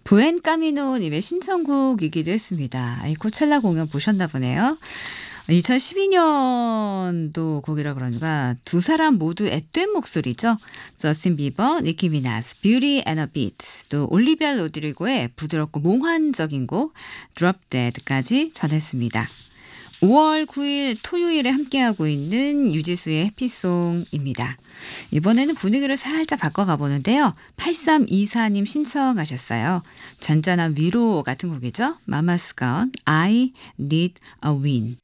부엔 까미노님의 신청곡이기도 했습니다. 아이 코첼라 공연 보셨나 보네요. 2012년도 곡이라 그런가 두 사람 모두 앳된 목소리죠. 저스틴 비버, 니키 미나스, 뷰티 앤 어 비트, 또 올리비아 로드리고의 부드럽고 몽환적인 곡 Drop Dead까지 전했습니다. 5월 9일 토요일에 함께하고 있는 유지수의 해피송입니다. 이번에는 분위기를 살짝 바꿔가 보는데요. 8324님 신청하셨어요. 잔잔한 위로 같은 곡이죠. 마마스 건 I Need a Win.